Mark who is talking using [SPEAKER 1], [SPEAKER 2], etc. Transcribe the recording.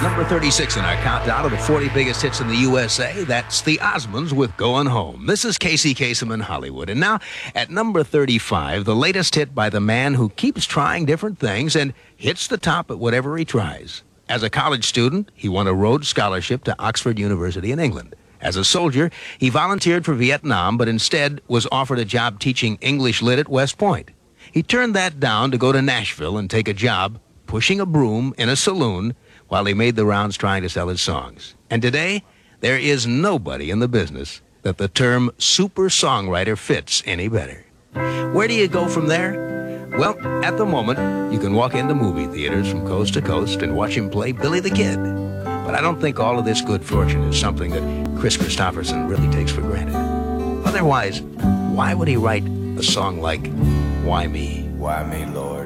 [SPEAKER 1] number 36 in our countdown of the 40 biggest hits in the USA. That's the Osmonds with Going Home. This is Casey Kasem in Hollywood. And now, at number 35, the latest hit by the man who keeps trying different things and hits the top at whatever he tries. As a college student, he won a Rhodes Scholarship to Oxford University in England. As a soldier, he volunteered for Vietnam, but instead was offered a job teaching English Lit at West Point. He turned that down to go to Nashville and take a job pushing a broom in a saloon while he made the rounds trying to sell his songs. And today, there is nobody in the business that the term super songwriter fits any better. Where do you go from there? Well, at the moment, you can walk into movie theaters from coast to coast and watch him play Billy the Kid. But I don't think all of this good fortune is something that Chris Christopherson really takes for granted. Otherwise, why would he write a song like Why Me?
[SPEAKER 2] Why me, Lord?